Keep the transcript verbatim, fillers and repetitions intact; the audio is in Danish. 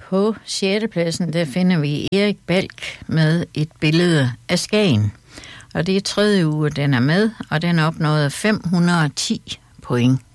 På sjette pladsen, der finder vi Erik Balk med et billede af Skagen. Og det er tredje uge, den er med, og den opnåede fem hundrede og ti point.